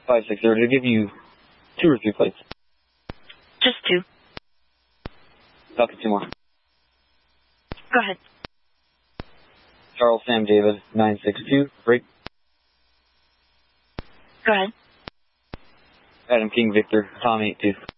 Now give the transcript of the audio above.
560, to give you 2 or 3 plates. Just 2. Falcon 2 more. Go ahead. Charles Sam David, 962, break. Go ahead. Adam King Victor, Tom 82.